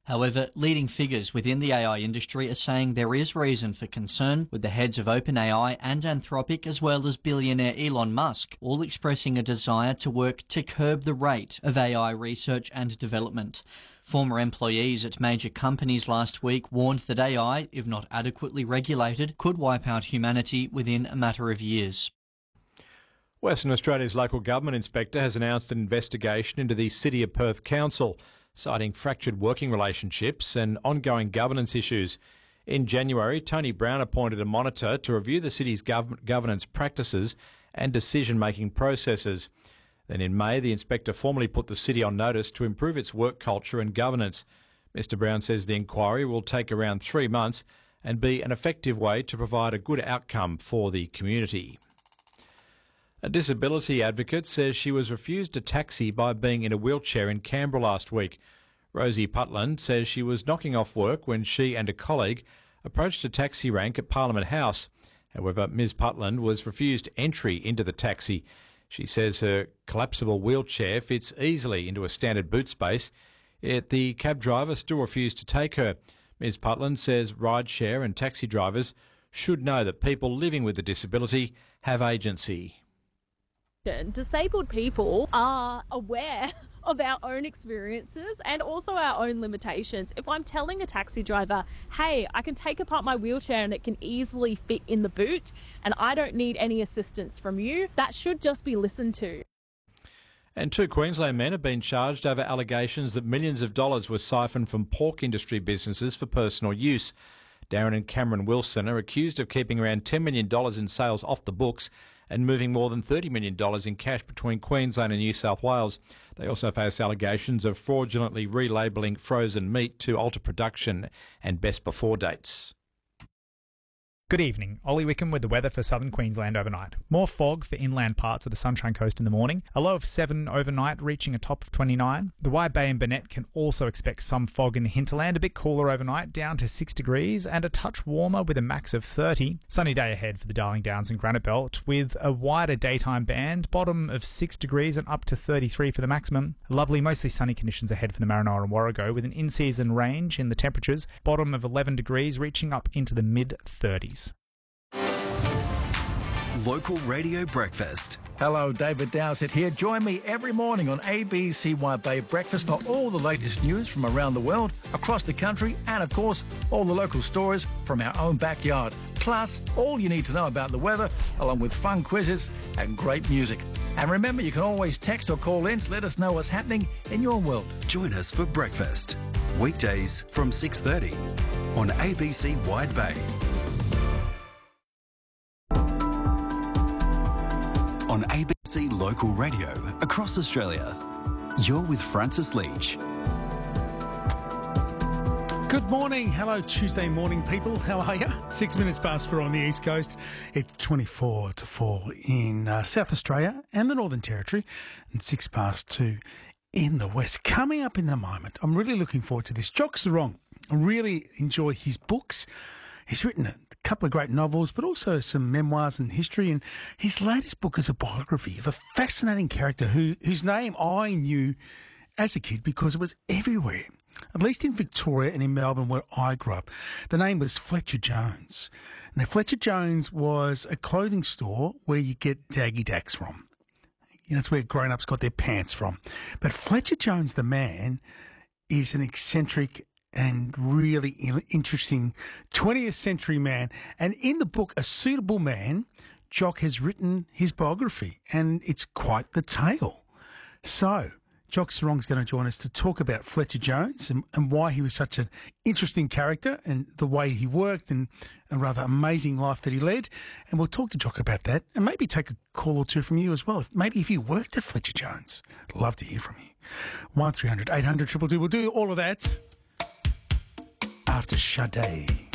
However, leading figures within the AI industry are saying there is reason for concern, with the heads of OpenAI and Anthropic, as well as billionaire Elon Musk, all expressing a desire to work to curb the rate of AI research and development. Former employees at major companies last week warned that AI, if not adequately regulated, could wipe out humanity within a matter of years. Western Australia's local government inspector has announced an investigation into the City of Perth Council, citing fractured working relationships and ongoing governance issues. In January, Tony Brown appointed a monitor to review the city's governance practices and decision-making processes. Then in May, the inspector formally put the city on notice to improve its work culture and governance. Mr Brown says the inquiry will take around 3 months and be an effective way to provide a good outcome for the community. A disability advocate says she was refused a taxi by being in a wheelchair in Canberra last week. Rosie Putland says she was knocking off work when she and a colleague approached a taxi rank at Parliament House. However, Ms Putland was refused entry into the taxi. She says her collapsible wheelchair fits easily into a standard boot space, yet the cab driver still refused to take her. Ms Putland says rideshare and taxi drivers should know that people living with a disability have agency. Disabled people are aware of our own experiences and also our own limitations. If I'm telling a taxi driver, hey, I can take apart my wheelchair and it can easily fit in the boot and I don't need any assistance from you, that should just be listened to. And 2 Queensland men have been charged over allegations that millions of dollars were siphoned from pork industry businesses for personal use. Darren and Cameron Wilson are accused of keeping around $10 million in sales off the books and moving more than $30 million in cash between Queensland and New South Wales. They also face allegations of fraudulently relabelling frozen meat to alter production and best before dates. Good evening. Ollie Wickham with the weather for southern Queensland overnight. More fog for inland parts of the Sunshine Coast in the morning. A low of 7 overnight, reaching a top of 29. The Wide Bay and Burnett can also expect some fog in the hinterland. A bit cooler overnight, down to 6 degrees, and a touch warmer with a max of 30. Sunny day ahead for the Darling Downs and Granite Belt, with a wider daytime band. Bottom of 6 degrees and up to 33 for the maximum. Lovely, mostly sunny conditions ahead for the Maranoa and Warrego, with an in-season range in the temperatures. Bottom of 11 degrees, reaching up into the mid-30s. Local Radio Breakfast. Hello, David Dowsett here. Join me every morning on ABC Wide Bay Breakfast for all the latest news from around the world, across the country, and of course, all the local stories from our own backyard. Plus, all you need to know about the weather, along with fun quizzes and great music. And remember, you can always text or call in to let us know what's happening in your world. Join us for breakfast. Weekdays from 6:30 on ABC Wide Bay. On ABC Local Radio across Australia. You're with Francis Leach. Good morning. Hello, Tuesday morning, people. How are you? 6 minutes past 4 on the East Coast. It's 24 to 4 in South Australia and the Northern Territory, and 6 past 2 in the West. Coming up in the moment, I'm really looking forward to this. Jock Serong. I really enjoy his books. He's written a couple of great novels, but also some memoirs and history. And his latest book is a biography of a fascinating character whose name I knew as a kid because it was everywhere, at least in Victoria and in Melbourne where I grew up. The name was Fletcher Jones. Now, Fletcher Jones was a clothing store where you get Daggy Dacks from. You know, that's where grown-ups got their pants from. But Fletcher Jones, the man, is an eccentric and really interesting 20th century man. And in the book, A Suitable Man, Jock has written his biography, and it's quite the tale. So, Jock Serong's going to join us to talk about Fletcher Jones and why he was such an interesting character and the way he worked and a rather amazing life that he led. And we'll talk to Jock about that and maybe take a call or two from you as well. Maybe if you worked at Fletcher Jones, I'd love to hear from you. 1300 800 222. We'll do all of that after Sade.